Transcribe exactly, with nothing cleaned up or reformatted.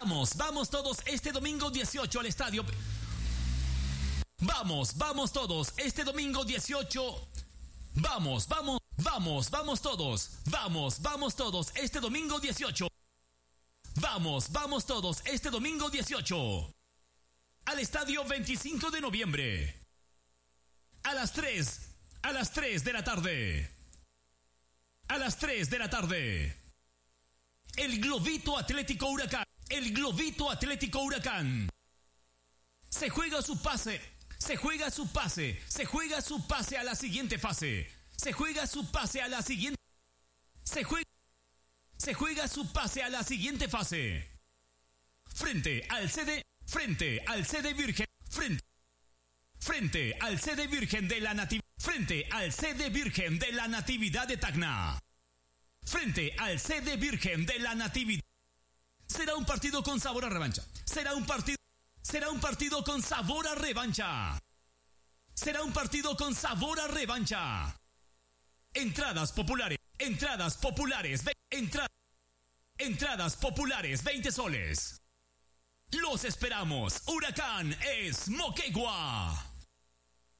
Vamos, vamos todos este domingo dieciocho al estadio. Vamos, vamos todos este domingo dieciocho. Vamos, vamos, vamos, vamos todos. Vamos, vamos todos este domingo dieciocho. Vamos, vamos todos este domingo dieciocho. Al estadio veinticinco de noviembre. A las tres, a las tres de la tarde. A las tres de la tarde. El Globito Atlético Huracán. El Globito Atlético Huracán. Se juega su pase. Se juega su pase. Se juega su pase a la siguiente fase. Se juega su pase a la siguiente. Se juega. Se juega su pase a la siguiente fase. Frente al C D. Frente al C D Virgen. Frente. Frente al C D Virgen de la Natividad. Frente al C D Virgen de la Natividad de Tacna. Frente al C D Virgen de la Natividad. Será un partido con sabor a revancha. Será un partido. Será un partido con sabor a revancha. Será un partido con sabor a revancha. Entradas populares. Entradas populares. Entra, entradas populares. veinte soles. Los esperamos. Huracán es Moquegua.